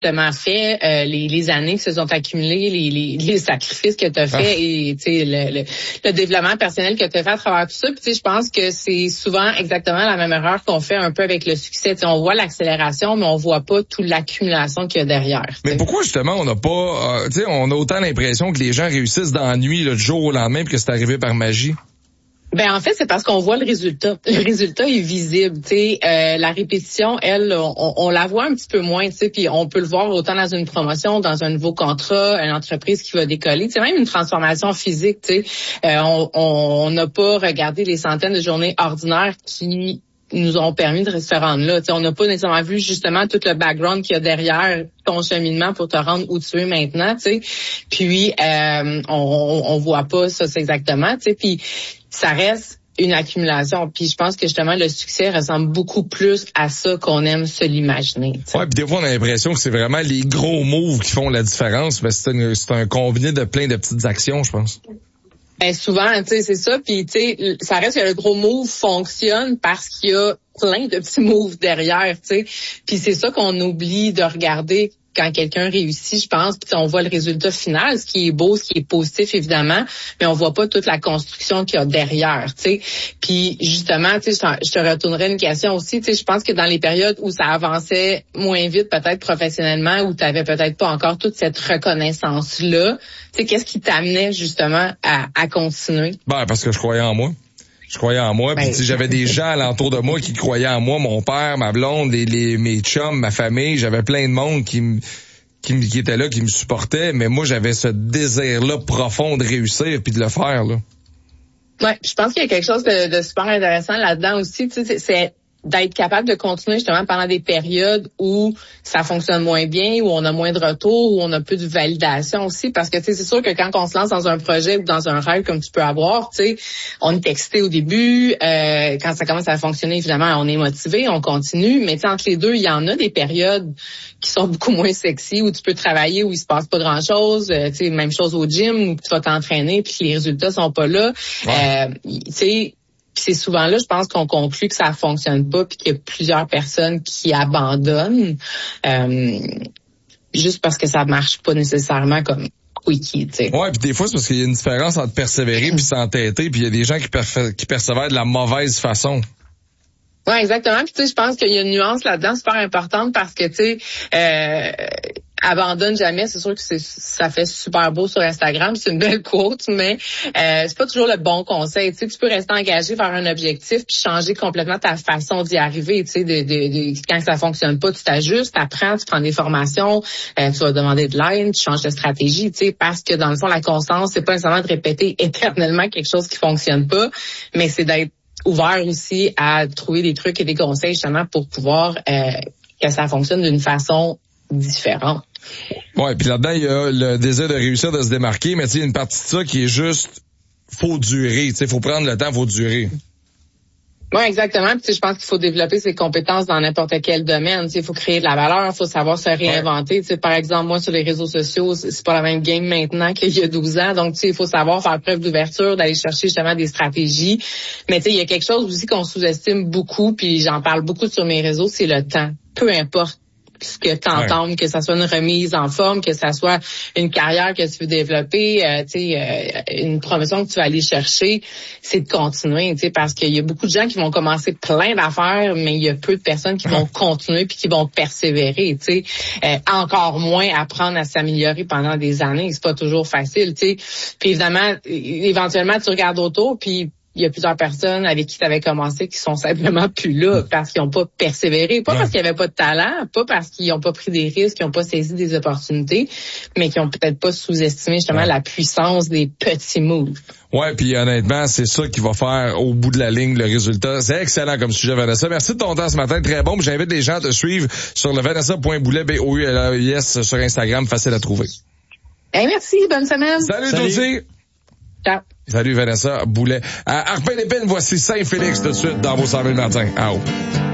justement fait, les années qui se sont accumulées, les sacrifices que tu as fait et le développement personnel que tu as fait à travers tout ça. Puis je pense que c'est souvent exactement la même erreur qu'on fait un peu avec le succès. T'sais, on voit l'accélération, mais on voit pas toute l'accumulation qu'il y a derrière. T'sais. Mais pourquoi justement on n'a pas, on a autant l'impression que les gens réussissent dans la nuit, là, du jour au lendemain, puis que c'est arrivé par magie? Ben en fait, c'est parce qu'on voit le résultat. Le résultat est visible. La répétition, elle, on la voit un petit peu moins. Puis on peut le voir autant dans une promotion, dans un nouveau contrat, une entreprise qui va décoller. C'est même une transformation physique. On n'a pas regardé les centaines de journées ordinaires qui nous ont permis de se rendre là. On n'a pas nécessairement vu justement tout le background qu'il y a derrière ton cheminement pour te rendre où tu es maintenant. Puis on voit pas ça c'est exactement. Puis ça reste une accumulation. Puis je pense que justement le succès ressemble beaucoup plus à ça qu'on aime se l'imaginer. Ouais, puis des fois on a l'impression que c'est vraiment les gros moves qui font la différence, mais c'est un combiné de plein de petites actions, je pense. Ben souvent, c'est ça. Puis ça reste que le gros move fonctionne parce qu'il y a plein de petits moves derrière. Puis c'est ça qu'on oublie de regarder quand quelqu'un réussit, je pense, puis on voit le résultat final, ce qui est beau, ce qui est positif, évidemment, mais on voit pas toute la construction qu'il y a derrière, tu sais. Puis justement, tu sais, je te retournerai une question aussi, tu sais, je pense que dans les périodes où ça avançait moins vite, peut-être professionnellement, où tu avais peut-être pas encore toute cette reconnaissance-là, tu sais, qu'est-ce qui t'amenait justement à continuer? Ben, parce que je croyais en moi. Je croyais en moi, puis j'avais des gens alentour de moi qui croyaient en moi, mon père, ma blonde, mes chums, ma famille, j'avais plein de monde qui était là, qui me supportait, mais moi j'avais ce désir-là profond de réussir puis de le faire là. Ouais, je pense qu'il y a quelque chose de super intéressant là-dedans aussi, tu sais, c'est d'être capable de continuer justement pendant des périodes où ça fonctionne moins bien, où on a moins de retours, où on a plus de validation aussi, parce que tu sais, c'est sûr que quand on se lance dans un projet ou dans un rêve comme tu peux avoir, tu sais, on est excité au début, quand ça commence à fonctionner, évidemment, on est motivé, on continue, mais tu sais, entre les deux, il y en a des périodes qui sont beaucoup moins sexy, où tu peux travailler, où il se passe pas grand-chose, tu sais, même chose au gym, où tu vas t'entraîner, puis les résultats sont pas là, tu sais. Puis c'est souvent là, je pense qu'on conclut que ça fonctionne pas, puis qu'il y a plusieurs personnes qui abandonnent juste parce que ça marche pas nécessairement comme quickie, tu sais. Ouais, puis des fois c'est parce qu'il y a une différence entre persévérer puis s'entêter, puis il y a des gens qui persévèrent de la mauvaise façon. Ouais, exactement. Puis tu sais, je pense qu'il y a une nuance là-dedans super importante parce que tu sais. Abandonne jamais, c'est sûr que ça fait super beau sur Instagram, c'est une belle quote, mais c'est pas toujours le bon conseil. Tu sais, tu peux rester engagé vers un objectif puis changer complètement ta façon d'y arriver. Tu sais, quand ça fonctionne pas, tu t'ajustes, t'apprends, tu prends des formations, tu vas demander de l'aide, tu changes de stratégie. Tu sais, parce que dans le fond, la constance, c'est pas nécessairement de répéter éternellement quelque chose qui fonctionne pas, mais c'est d'être ouvert aussi à trouver des trucs et des conseils justement pour pouvoir que ça fonctionne d'une façon différente. Ouais, puis là-dedans, il y a le désir de réussir, de se démarquer, mais tu sais, il y a une partie de ça qui est juste, faut durer, tu sais, faut prendre le temps, faut durer. Oui, exactement. Puis je pense qu'il faut développer ses compétences dans n'importe quel domaine. Il faut créer de la valeur, il faut savoir se réinventer. Ouais. Par exemple, moi, sur les réseaux sociaux, c'est pas la même game maintenant qu'il y a 12 ans. Donc, il faut savoir faire preuve d'ouverture, d'aller chercher justement des stratégies. Mais il y a quelque chose aussi qu'on sous-estime beaucoup, puis j'en parle beaucoup sur mes réseaux, c'est le temps. Peu importe ce que tu entends, que ça soit une remise en forme, que ça soit une carrière que tu veux développer, une promotion que tu vas aller chercher, c'est de continuer, parce qu'il y a beaucoup de gens qui vont commencer plein d'affaires, mais il y a peu de personnes qui vont continuer puis qui vont persévérer, encore moins apprendre à s'améliorer pendant des années, c'est pas toujours facile, Puis évidemment, éventuellement tu regardes autour puis il y a plusieurs personnes avec qui tu avais commencé qui sont simplement plus là parce qu'ils n'ont pas persévéré. Pas parce qu'il n'y avait pas de talent, pas parce qu'ils n'ont pas pris des risques, qu'ils n'ont pas saisi des opportunités, mais qui n'ont peut-être pas sous-estimé justement la puissance des petits moves. Ouais, puis honnêtement, c'est ça qui va faire au bout de la ligne le résultat. C'est excellent comme sujet, Vanessa. Merci de ton temps ce matin, très bon. J'invite les gens à te suivre sur le vanessa.boulet, B-O-U-L-E-I-S, sur Instagram, facile à trouver. Hey, merci, bonne semaine. Salut. Toi aussi. Ciao. Salut Vanessa Boulet. À Arpin-Lépine, voici Saint-Félix tout de suite dans vos 100 000 matins. À haut.